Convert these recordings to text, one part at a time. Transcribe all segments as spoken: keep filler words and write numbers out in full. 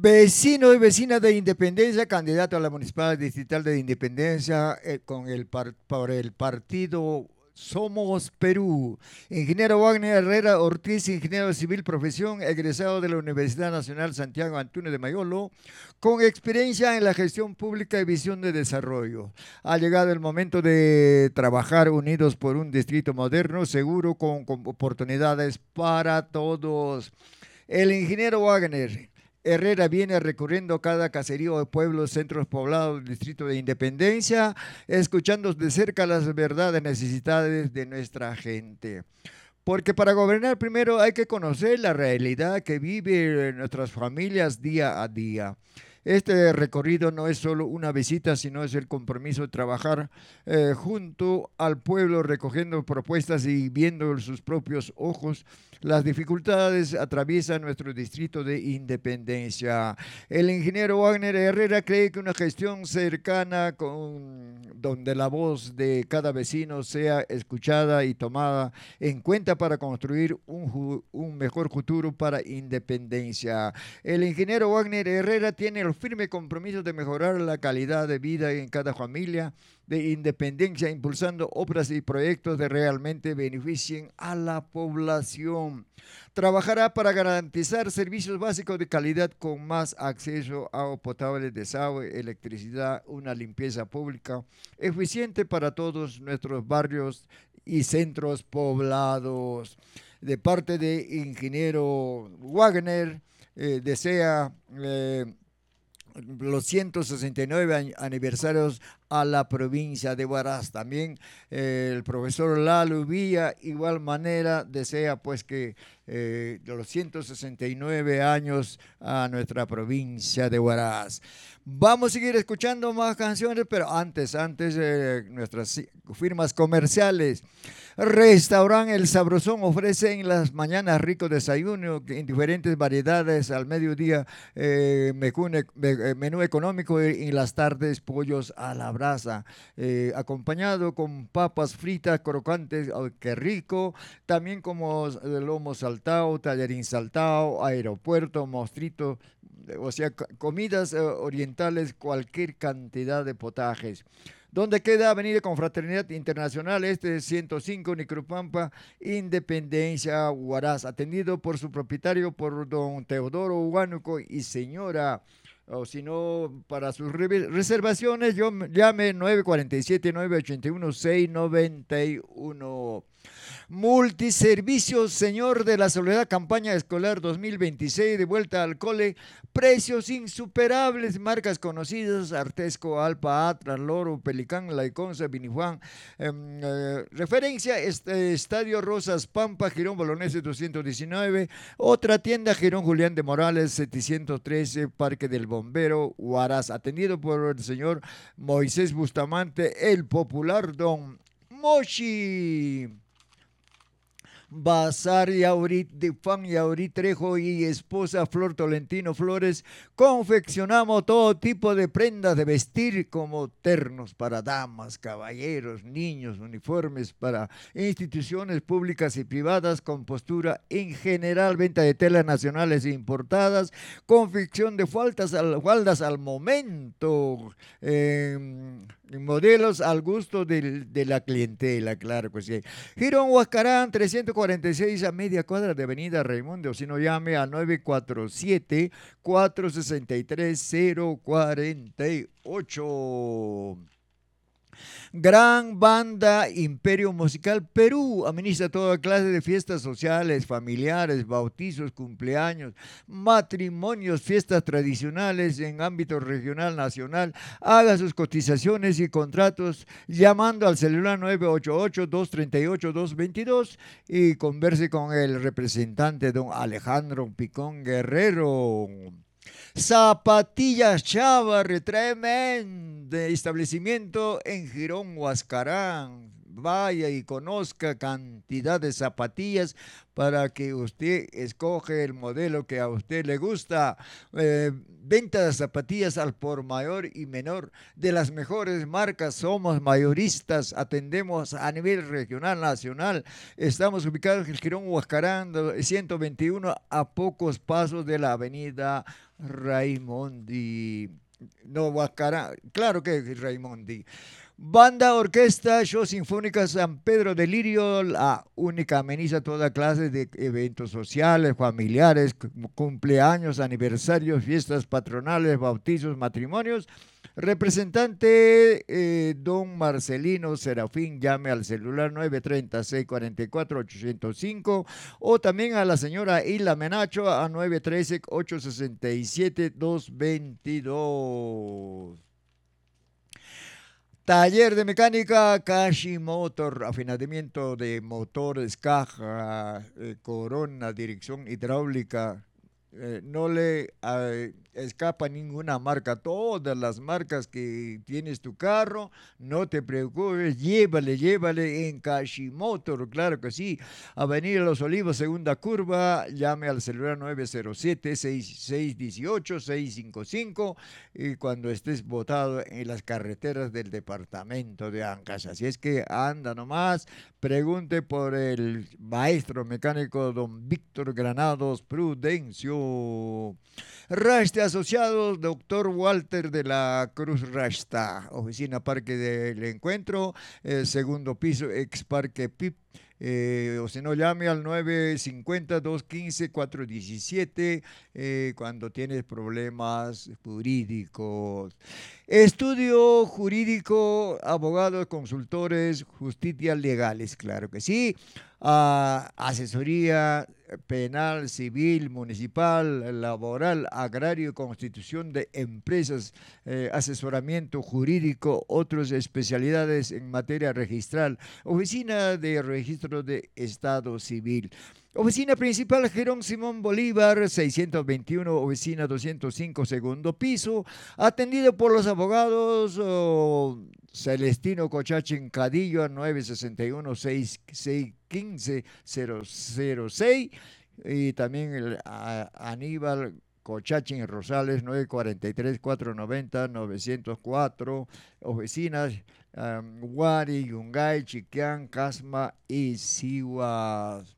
Vecino y vecina de Independencia, candidato a la Municipal Distrital de Independencia eh, con el par- por el partido Somos Perú. Ingeniero Wagner Herrera Ortiz, ingeniero civil profesión, egresado de la Universidad Nacional Santiago Antunes de Mayolo, con experiencia en la gestión pública y visión de desarrollo. Ha llegado el momento de trabajar unidos por un distrito moderno, seguro, con, con oportunidades para todos. El ingeniero Wagner Herrera viene recorriendo cada caserío, pueblo, centros poblados del distrito de Independencia, escuchando de cerca las verdades, necesidades de nuestra gente. Porque para gobernar primero hay que conocer la realidad que viven nuestras familias día a día. Este recorrido no es solo una visita, sino es el compromiso de trabajar eh, junto al pueblo, recogiendo propuestas y viendo sus propios ojos las dificultades atraviesan nuestro distrito de Independencia. El ingeniero Wagner Herrera cree que una gestión cercana con, donde la voz de cada vecino sea escuchada y tomada en cuenta para construir un, un mejor futuro para Independencia. El ingeniero Wagner Herrera tiene el firme compromiso de mejorar la calidad de vida en cada familia de Independencia, impulsando obras y proyectos que realmente beneficien a la población. Trabajará para garantizar servicios básicos de calidad con más acceso a agua potable, desagüe, electricidad, una limpieza pública eficiente para todos nuestros barrios y centros poblados. De parte de ingeniero Wagner, eh, desea eh, los ciento sesenta y nueve aniversarios a la provincia de Huaraz. También eh, el profesor Lalo Villa, igual manera, desea pues que eh, los ciento sesenta y nueve años a nuestra provincia de Huaraz. Vamos a seguir escuchando más canciones, pero antes, antes eh, nuestras firmas comerciales. Restaurant El Sabrosón ofrece en las mañanas rico desayuno en diferentes variedades, al mediodía eh, menú económico y en las tardes pollos a la brasa, eh, acompañado con papas fritas crocantes, oh, qué rico, también como lomo saltado, tallarín saltado, aeropuerto, mostrito, o sea, comidas eh, orientales, cualquier cantidad de potajes. ¿Dónde queda Avenida Confraternidad Internacional? Este ciento cinco, Nicrupampa, Independencia, Huaraz, atendido por su propietario, por don Teodoro Huánuco y señora. O si no, para sus reservaciones, yo llame nueve cuatro siete, nueve ocho uno, seis nueve uno. Multiservicios, Señor de la Soledad, campaña escolar dos mil veintiséis, de vuelta al cole, precios insuperables, marcas conocidas, Artesco, Alpa, Atlas, Loro, Pelicán, Laiconza, Vinijuan. Eh, eh, referencia, este, Estadio Rosas Pampa, Girón Bolognese doscientos diecinueve, otra tienda, Girón Julián de Morales setecientos trece, Parque del Bombero, Huaraz, atendido por el señor Moisés Bustamante, el popular Don Mochi. Bazar Yauri, de Fan Yauri Trejo y esposa Flor Tolentino Flores, confeccionamos todo tipo de prendas de vestir como ternos para damas, caballeros, niños, uniformes para instituciones públicas y privadas con postura en general, venta de telas nacionales e importadas, confección de faldas al, faldas al momento, eh, modelos al gusto de, de la clientela, claro que sí. Girón Huascarán, trescientos cuarenta y seis a media cuadra de Avenida Raimundo, o si no llame a nueve cuatro siete, cuatro seis tres, cero cuatro ocho. Gran Banda Imperio Musical Perú administra toda clase de fiestas sociales, familiares, bautizos, cumpleaños, matrimonios, fiestas tradicionales en ámbito regional, nacional. Haga sus cotizaciones y contratos llamando al celular nueve ocho ocho, dos tres ocho, dos dos dos y converse con el representante don Alejandro Picón Guerrero. Zapatillas Chávarri, tremendo establecimiento en Girón, Huascarán. vaya y conozca cantidad de zapatillas para que usted escoge el modelo que a usted le gusta. Eh, venta de zapatillas al por mayor y menor de las mejores marcas. Somos mayoristas, atendemos a nivel regional, nacional. Estamos ubicados en el Girón Huascarán ciento veintiuno, a pocos pasos de la avenida Raimondi. No, Huascarán, claro que es Raimondi. Banda, orquesta, show sinfónica San Pedro de Lirio, la única ameniza toda clase de eventos sociales, familiares, cumpleaños, aniversarios, fiestas patronales, bautizos, matrimonios. Representante eh, don Marcelino Serafín, llame al celular nueve tres seis cuatro cuatro ocho cero cinco o también a la señora Hilda Menacho a nueve uno tres ocho seis siete dos dos dos. Taller de mecánica Kashi Motor, afinamiento de motores, caja, eh, corona, dirección hidráulica. Eh, no le eh, escapa ninguna marca, todas las marcas que tienes tu carro, no te preocupes, llévale, llévale en Kashimotor, claro que sí. Avenida Los Olivos, segunda curva, llame al celular nueve cero siete seis seis uno ocho seis cinco cinco y cuando estés botado en las carreteras del departamento de Ancash. Así es que anda nomás, pregunte por el maestro mecánico don Víctor Granados Prudencio. Rasta Asociados, doctor Walter de la Cruz Rasta, oficina Parque del Encuentro, eh, segundo piso, ex Parque P I P. Eh, o si no, llame al nueve cinco cero dos uno cinco cuatro uno siete eh, cuando tienes problemas jurídicos. Estudio jurídico, abogados, consultores, justicia legales, claro que sí. Uh, asesoría penal, civil, municipal, laboral, agrario, constitución de empresas, eh, asesoramiento jurídico, otras especialidades en materia registral, oficina de registro de Estado Civil. Oficina principal, Girón Simón Bolívar, seiscientos veintiuno, oficina doscientos cinco, segundo piso, atendido por los abogados oh, Celestino Cocachín Cadillo, nueve seis uno, seis seis uno cinco, cero cero seis, y también el a, Aníbal Cocachín Rosales, nueve cuatro tres, cuatro nueve cero, nueve cero cuatro, oficinas um, Guari, Yungay, Chiquián, Casma y Sihuas.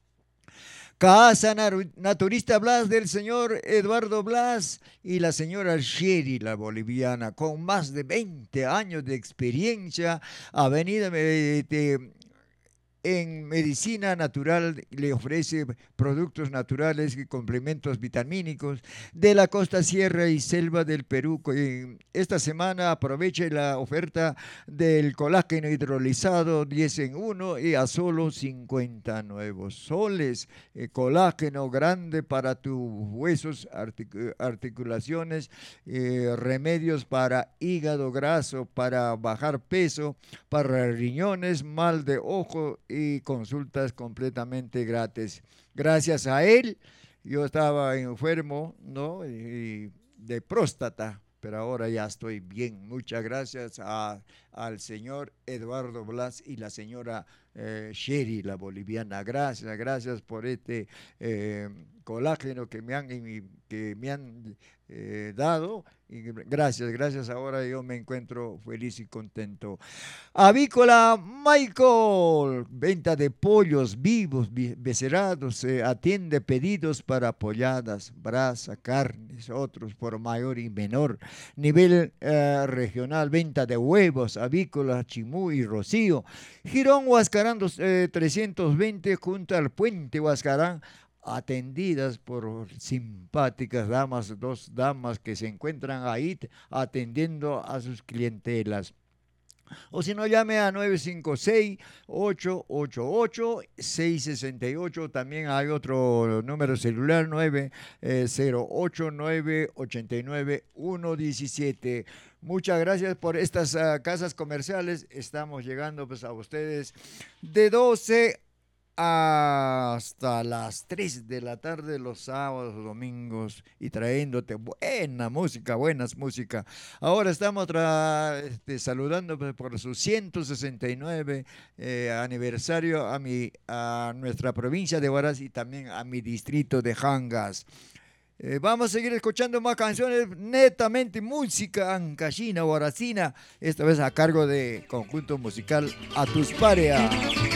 Casa Naturista Blas del señor Eduardo Blas y la señora Sherry, la boliviana, con más de veinte años de experiencia, avenida de, en medicina natural, le ofrece productos naturales y complementos vitamínicos de la costa, sierra y selva del Perú. Esta semana aproveche la oferta del colágeno hidrolizado diez en uno y a solo cincuenta nuevos soles. Eh, colágeno grande para tus huesos, artic articulaciones, eh, remedios para hígado graso, para bajar peso, para riñones, mal de ojo y consultas completamente gratis. Gracias a él, yo estaba enfermo, ¿no? Y de próstata, pero ahora ya estoy bien. Muchas gracias a, al señor Eduardo Blas y la señora eh, Sherry, la boliviana. Gracias, gracias por este eh, colágeno que me han, que me han eh, dado. Y gracias, gracias. Ahora yo me encuentro feliz y contento. Avícola Michael, venta de pollos vivos, becerados, eh, atiende pedidos para polladas, brasa, carnes, otros por mayor y menor. Nivel eh, regional, venta de huevos, avícola, Chimú y Rocío. Girón Huascarán eh, trescientos veinte, junto al puente Huascarán, atendidas por simpáticas damas, dos damas que se encuentran ahí atendiendo a sus clientelas. O si no, llame a nueve cinco seis, ocho ocho ocho, seis seis ocho. También hay otro número celular, nueve cero ocho, nueve ocho nueve, uno uno siete. Muchas gracias por estas uh, casas comerciales. Estamos llegando pues a ustedes de doce hasta las tres de la tarde los sábados, domingos y trayéndote buena música, buenas música. Ahora estamos tra- este, saludando pues, por su ciento sesenta y nueve eh, aniversario a, mi, a nuestra provincia de Huaraz y también a mi distrito de Jangas. Eh, vamos a seguir escuchando más canciones, netamente música ancashina, huaracina, esta vez a cargo de conjunto musical Atusparea.